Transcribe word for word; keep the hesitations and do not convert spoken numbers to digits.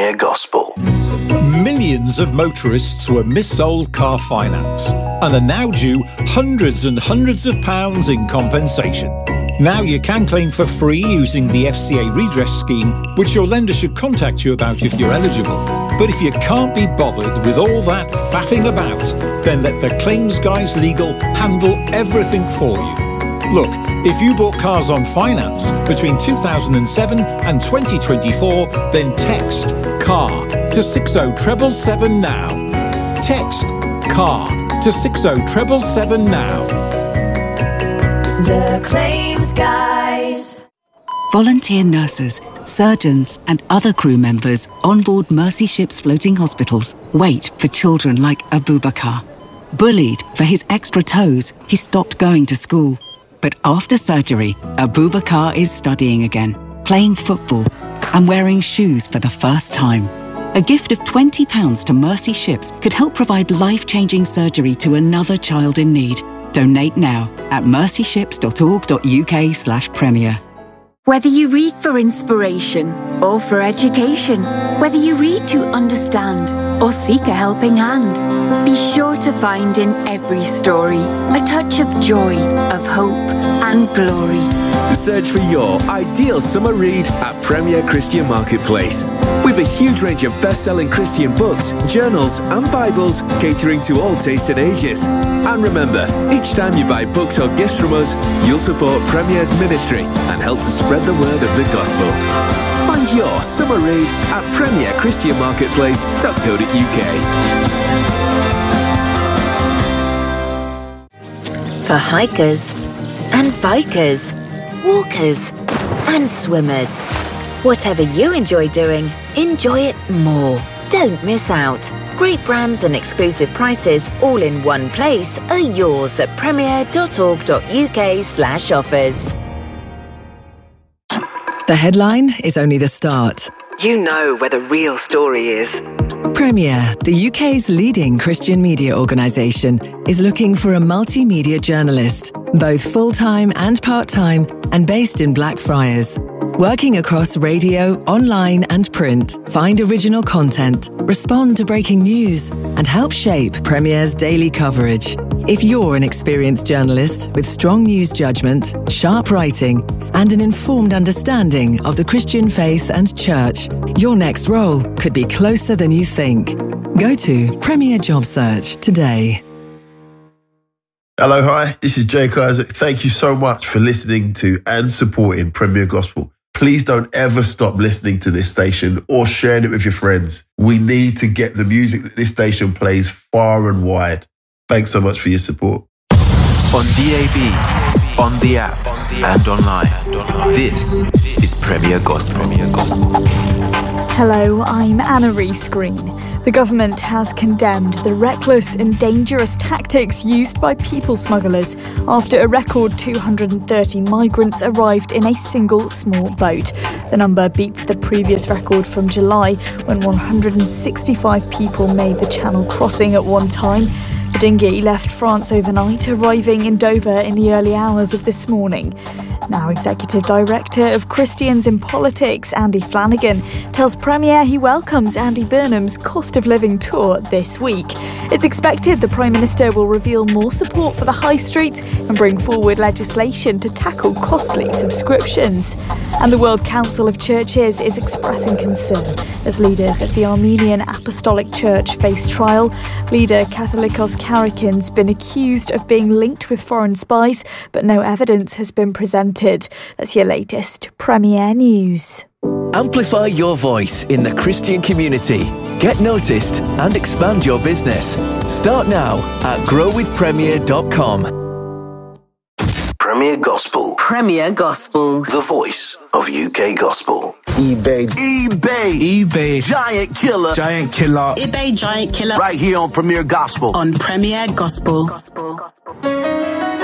Premier Gospel. Millions of motorists were missold car finance and are now due hundreds and hundreds of pounds in compensation. Now you can claim for free using the F C A redress scheme, which your lender should contact you about if you're eligible. But if you can't be bothered with all that faffing about, then let the Claims Guys Legal handle everything for you. Look, if you bought cars on finance between two thousand seven and twenty twenty-four, then text CAR to six oh seven seven now. Text CAR to six oh seven seven now. The Claims Guys. Volunteer nurses, surgeons and other crew members on board Mercy Ships floating hospitals wait for children like Abubakar. Bullied for his extra toes, he stopped going to school. But after surgery, Abubakar is studying again, playing football and wearing shoes for the first time. A gift of twenty pounds to Mercy Ships could help provide life-changing surgery to another child in need. Donate now at mercyships.org.uk slash premier. Whether you read for inspiration or for education, whether you read to understand or seek a helping hand, be sure to find in every story a touch of joy, of hope and glory. Search for your ideal summer read at Premier Christian Marketplace. With a huge range of best-selling Christian books, journals and Bibles catering to all tastes and ages. And remember, each time you buy books or gifts from us, you'll support Premier's ministry and help to spread the word of the gospel. Find your summer read at premier christian marketplace dot co dot uk. For hikers and bikers, walkers and swimmers. Whatever you enjoy doing, enjoy it more. Don't miss out. Great brands and exclusive prices all in one place are yours at premier.org.uk slash offers. The headline is only the start. You know where the real story is. Premier, the U K's leading Christian media organisation, is looking for a multimedia journalist, both full-time and part-time, and based in Blackfriars. Working across radio, online and print, find original content, respond to breaking news, and help shape Premier's daily coverage. If you're an experienced journalist with strong news judgment, sharp writing, and an informed understanding of the Christian faith and church, your next role could be closer than you think. Go to Premier Job Search today. Hello, hi, this is Jake Isaac. Thank you so much for listening to and supporting Premier Gospel. Please don't ever stop listening to this station or sharing it with your friends. We need to get the music that this station plays far and wide. Thanks so much for your support. On D A B, on the app, and online. This is Premier Gospel. Hello, I'm Anna Rees Green. The government has condemned the reckless and dangerous tactics used by people smugglers after a record two hundred thirty migrants arrived in a single small boat. The number beats the previous record from July, when one hundred sixty-five people made the Channel crossing at one time. The dinghy left France overnight, arriving in Dover in the early hours of this morning. Now Executive Director of Christians in Politics, Andy Flanagan, tells Premier he welcomes Andy Burnham's cost of living tour this week. It's expected the Prime Minister will reveal more support for the high street and bring forward legislation to tackle costly subscriptions. And the World Council of Churches is expressing concern as leaders of the Armenian Apostolic Church face trial. Leader Catholicos Karakin's been accused of being linked with foreign spies, but no evidence has been presented. That's your latest Premier News. Amplify your voice in the Christian community. Get noticed and expand your business. Start now at grow with premier dot com. Premier Gospel. Premier Gospel. The voice of U K gospel. eBay. eBay. eBay. Giant killer. Giant killer. eBay Giant Killer. Right here on Premier Gospel. On Premier Gospel. Gospel.